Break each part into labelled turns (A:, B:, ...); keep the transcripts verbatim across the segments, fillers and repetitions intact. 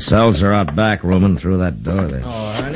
A: Cells are out back, rooming through that door there.
B: All righty.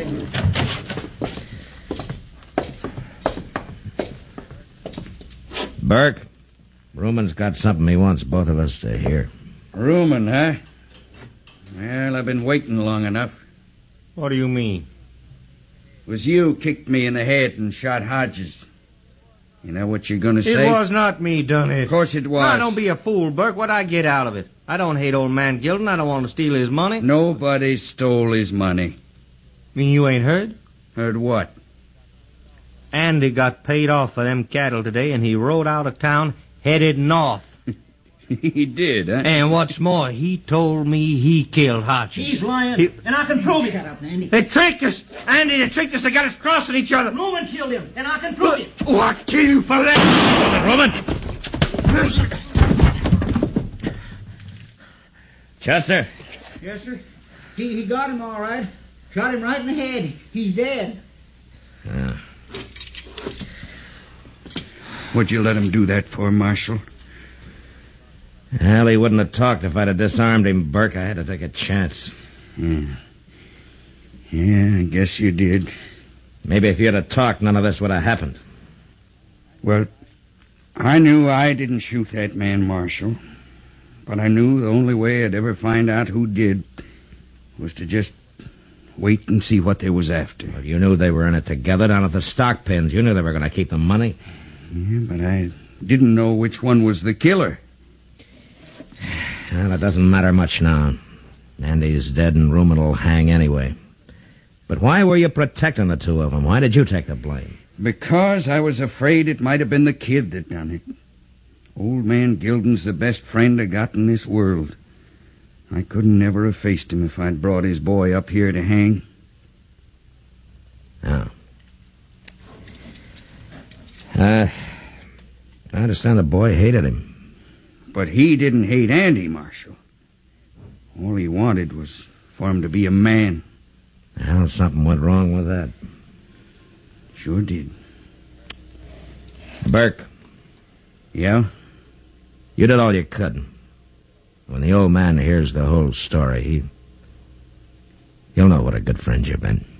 A: Burke, Ruman's got something he wants both of us to hear.
C: Ruman, huh? Well, I've been waiting long enough.
B: What do you mean?
C: It was you kicked me in the head and shot Hodges. You know what you're going to say?
B: It was not me done it.
C: Of course it was.
B: Now, don't be a fool, Burke. What'd I get out of it? I don't hate old man Gilden. I don't want to steal his money.
C: Nobody stole his money.
B: Mean you ain't heard?
C: Heard what?
B: Andy got paid off for them cattle today, and he rode out of town, headed north.
C: He did, huh?
B: And what's more, he told me he killed Hodges.
D: He's lying,
B: He-
D: and I can prove it.
E: Shut up, Andy.
B: They tricked us! Andy, they tricked us. They got us crossing each other.
D: Roman killed him, and I can prove it.
B: Oh, I'll kill you for that!
A: Roman! Chester?
E: Yes, sir. He, he got him all right. Shot him right in the head. He's dead.
A: Yeah.
C: What'd you let him do that for, Marshal?
A: Well, he wouldn't have talked if I'd have disarmed him, Burke. I had to take a chance.
C: Hmm. Yeah, I guess you did.
A: Maybe if you'd have talked, none of this would have happened.
C: Well, I knew I didn't shoot that man, Marshal. But I knew the only way I'd ever find out who did was to just wait and see what they was after.
A: Well, you knew they were in it together down at the stock pens. You knew they were going to keep the money.
C: Yeah, but I didn't know which one was the killer.
A: Well, it doesn't matter much now. Andy's dead and Ruman will hang anyway. But why were you protecting the two of them? Why did you take the blame?
C: Because I was afraid it might have been the kid that done it. Old man Gilden's the best friend I got in this world. I couldn't never have faced him if I'd brought his boy up here to hang.
A: Oh. Uh, I understand the boy hated him.
C: But he didn't hate Andy, Marshal. All he wanted was for him to be a man.
A: Well, something went wrong with that.
C: Sure did.
A: Burke,
C: Yeah?
A: you did all you could. When the old man hears the whole story, he... he'll know what a good friend you've been.